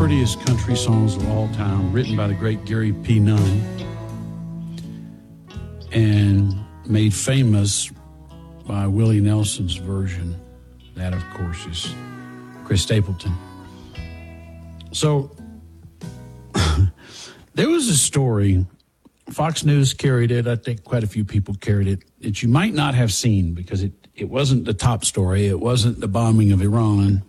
prettiest country songs of all time, written by the great Gary P. Nunn and made famous by Willie Nelson's version. That, of course, is Chris Stapleton. So there was a story, Fox News carried it, I think quite a few people carried it, that you might not have seen because it wasn't the top story. It wasn't the bombing of Iran.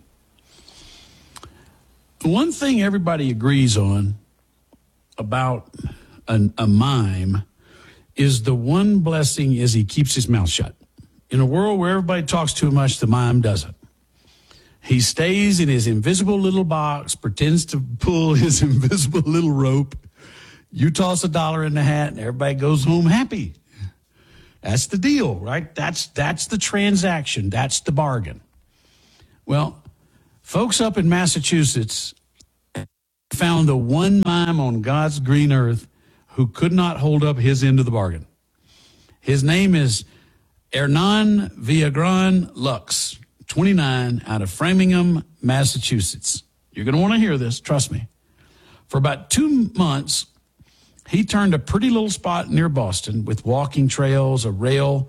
One thing everybody agrees on about a mime is the one blessing is he keeps his mouth shut. In a world where everybody talks too much, the mime doesn't. He stays in his invisible little box, pretends to pull his invisible little rope. You toss $1 in the hat and everybody goes home happy. That's the deal, right? That's the transaction. That's the bargain. Well, folks up in Massachusetts found the one mime on God's green earth who could not hold up his end of the bargain. His name is Hernan Villagran Lux, 29, out of Framingham, Massachusetts. You're going to want to hear this, trust me. For about 2 months, he turned a pretty little spot near Boston with walking trails, a rail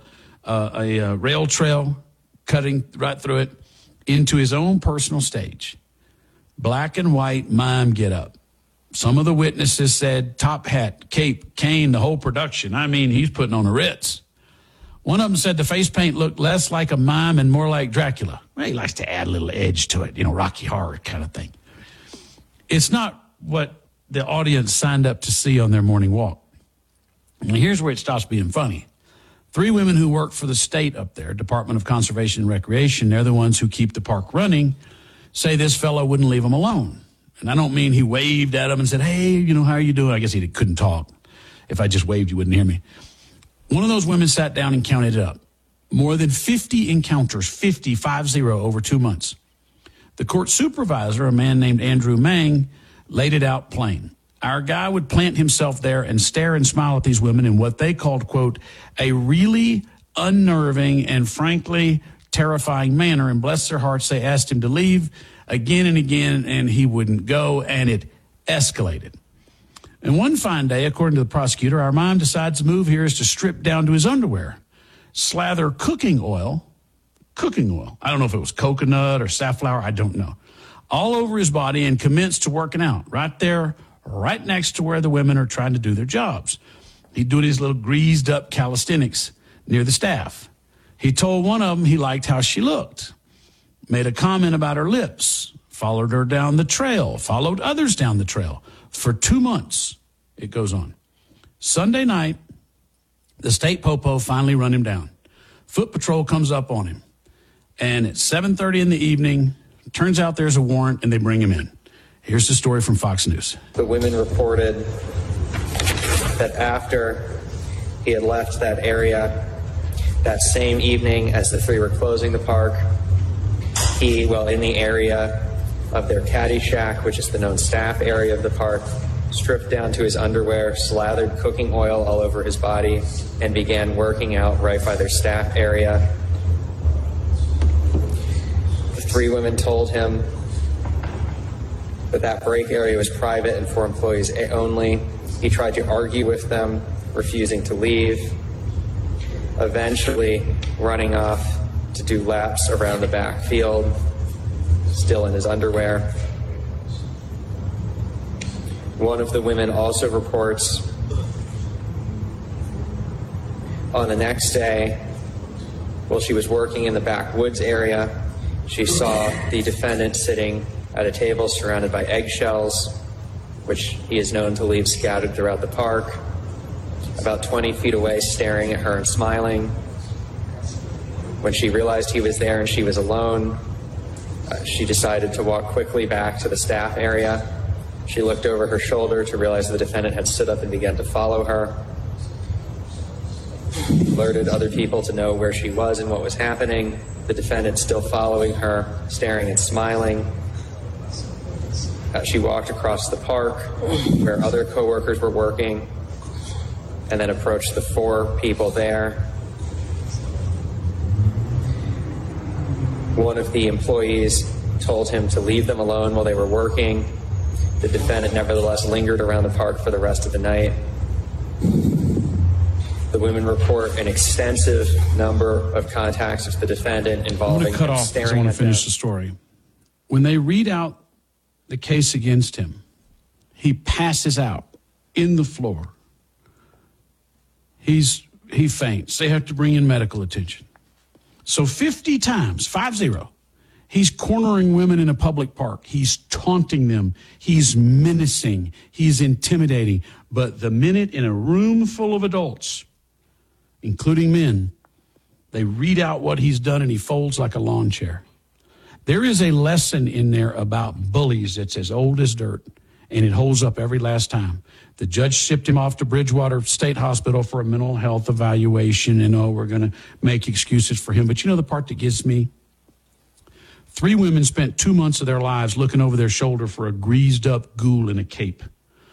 trail cutting right through it, into his own personal stage. Black and white mime get up. Some of the witnesses said top hat, cape, cane, the whole production. I mean, he's putting on a Ritz. One of them said the face paint looked less like a mime and more like Dracula. Well, he likes to add a little edge to it, Rocky Horror kind of thing. It's not what the audience signed up to see on their morning walk. And here's where it stops being funny. 3 women who work for the state up there, Department of Conservation and Recreation, they're the ones who keep the park running, say this fellow wouldn't leave them alone. And I don't mean he waved at them and said, hey, how are you doing? I guess he couldn't talk. If I just waved, you wouldn't hear me. One of those women sat down and counted it up. More than 50 encounters, 50 over 2 months. The court supervisor, a man named Andrew Mang, laid it out plain. Our guy would plant himself there and stare and smile at these women in what they called, quote, a really unnerving and frankly terrifying manner. And bless their hearts, they asked him to leave again and again, and he wouldn't go, and it escalated. And one fine day, according to the prosecutor, our mime decides the move here is to strip down to his underwear, slather cooking oil. I don't know if it was coconut or safflower, I don't know. All over his body and commence to working out right there, right next to where the women are trying to do their jobs. He'd do his little greased up calisthenics near the staff. He told one of them he liked how she looked, made a comment about her lips, followed her down the trail, followed others down the trail. For 2 months, it goes on. Sunday night, the state popo finally run him down. Foot Patrol comes up on him. And at 7:30 in the evening, turns out there's a warrant and they bring him in. Here's the story from Fox News. The women reported that after he had left that area that same evening as the 3 were closing the park, in the area of their caddy shack, which is the known staff area of the park, stripped down to his underwear, slathered cooking oil all over his body, and began working out right by their staff area. The 3 women told him that break area was private and for employees only. He tried to argue with them, refusing to leave, eventually running off to do laps around the backfield, still in his underwear. One of the women also reports on the next day, while she was working in the backwoods area, she saw the defendant sitting at a table surrounded by eggshells, which he is known to leave scattered throughout the park, about 20 feet away, staring at her and smiling. When she realized he was there and she was alone, she decided to walk quickly back to the staff area. She looked over her shoulder to realize the defendant had stood up and began to follow her. Alerted other people to know where she was and what was happening. The defendant still following her, staring and smiling. She walked across the park where other coworkers were working and then approached the 4 people there. One of the employees told him to leave them alone while they were working. The defendant nevertheless lingered around the park for the rest of the night. The women report an extensive number of contacts with the defendant I'm involving going to cut him off because I staring want to at finish them. the story. When they read out the case against him, he passes out in the floor. He faints. They have to bring in medical attention. So 50 times, 50, he's cornering women in a public park. He's taunting them. He's menacing. He's intimidating. But the minute in a room full of adults, including men, they read out what he's done and he folds like a lawn chair. There is a lesson in there about bullies that's as old as dirt, and it holds up every last time. The judge shipped him off to Bridgewater State Hospital for a mental health evaluation, and we're going to make excuses for him. But you know the part that gets me? 3 women spent 2 months of their lives looking over their shoulder for a greased up ghoul in a cape.